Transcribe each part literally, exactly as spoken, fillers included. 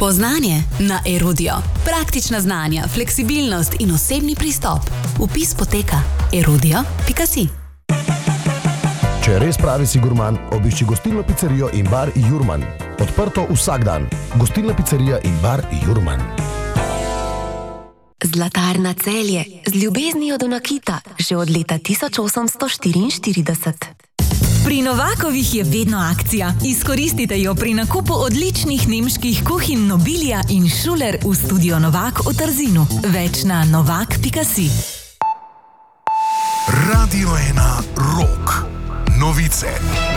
Spoznanje na Erudio. Praktična znanja, fleksibilnost in osebni pristop. Vpis poteka erudio pika si. Če res pravi si gurman, obišči gostilno pizzerijo in bar Jurman. Odprto vsak dan. Gostilna pizzerija in bar Jurman. Zlatarna Celje, z ljubeznijo do nakita, že od leta tisoč osemsto štiriinštirideset. Pri Novakovih je vedno akcija. Izkoristite jo pri nakupu odličnih nemških kuhinj Nobilia in Schuler v studio Novak v Trzinu. Več na novak pika si. Radio ena Rock. Novice.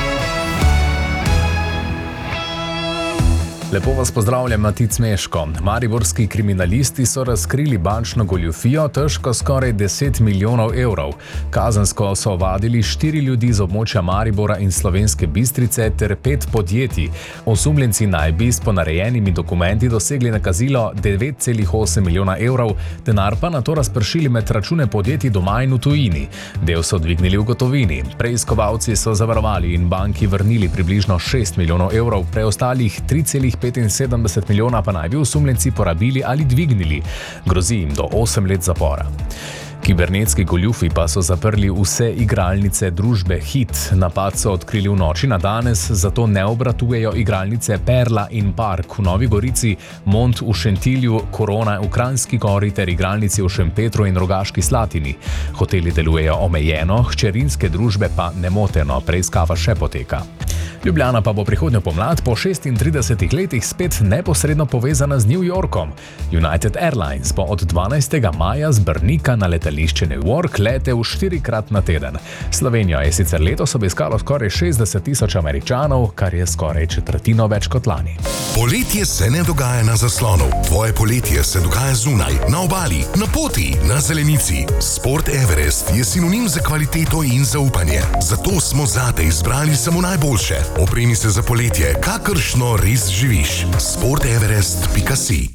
Lepo vas pozdravljam, Matic Meško. Mariborski kriminalisti so razkrili bančno goljufijo, težko skoraj deset milijonov evrov. Kazensko so ovadili štiri ljudi z območja Maribora in Slovenske Bistrice ter pet podjetij. Osumljenci naj bi s ponarejenimi dokumenti dosegli nakazilo devet celih osem milijona evrov, denar pa nato razpršili med račune podjetij doma in v tujini. Del so dvignili v gotovini. Preiskovalci so zavarovali in banki vrnili približno šest milijonov evrov, preostalih tri celih petinsedemdeset milijona pa naj bi osumljenci porabili ali dvignili. Grozi jim do osem let zapora. Kibernetski goljufi pa so zaprli vse igralnice družbe Hit. Napad so odkrili v noči na danes, zato ne obratujejo igralnice Perla in Park v Novi Gorici, Mont v Šentilju, Korona v Kranjski Gori ter igralnici v Šempetru in Rogaški Slatini. Hoteli delujejo omejeno, hčerinske družbe pa nemoteno, preiskava še poteka. Ljubljana pa bo prihodnjo pomlad po šestintridesetih letih spet neposredno povezana z New Yorkom. United Airlines bo od dvanajstega maja z Brnika na letališče New York letel štirikrat na teden. Slovenijo je sicer letos obiskalo skoraj šestdeset tisoč Američanov, kar je skoraj četrtino več kot lani. Poletje se ne dogaja na zaslonu. Tvoje poletje se dogaja zunaj, na obali, na poti, na zelenici. Sport Everest je sinonim za kvaliteto in zaupanje. Zato smo zate izbrali samo najboljše. Opremi se za poletje, kakršno res živiš. sport everest pika si.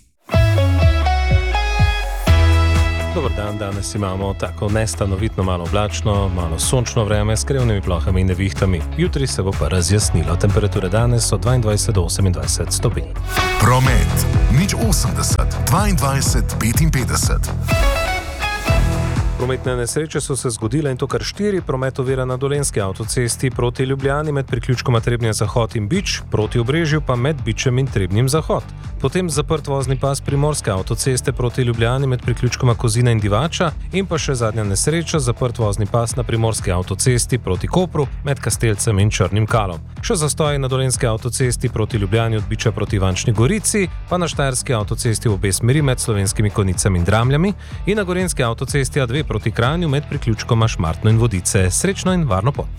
Dobar dan, danes imamo tako nestanovitno malo oblačno, malo sončno vreme s krevnimi plohami in nevihtami. Jutri se bo pa razjasnilo. Temperature danes so dvaindvajset do osemindvajset stopinj. Promet. nič osemdeset, dvaindvajset, petinpetdeset. Prometne nesreče so se zgodile in to kar štiri. Promet ovira na Dolenjski avtocesti proti Ljubljani med priključkoma Trebnje Zahod in Bič, proti Obrežju pa med Bičem in Trebnjem Zahod. Potem zaprt vozni pas Primorske avtoceste proti Ljubljani med priključkoma Kozina in Divača in pa še zadnja nesreča, zaprt vozni pas na Primorski avtocesti proti Kopru med Kastelcem in Črnim Kalom. Še zastoj na Dolenjski avtocesti proti Ljubljani od Biča proti Ivančni Gorici, pa na Štajerski avtocesti v obe smeri med Slovenskimi Konjicami in Dramljami in na Gorenjski avtocesti A dve proti Kranju med priključkoma Šmartno in Vodice. Srečno in varno pot.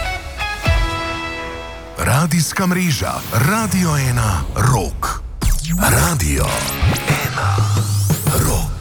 Radijska mreža Radio ena Rock. Radio ena Rock.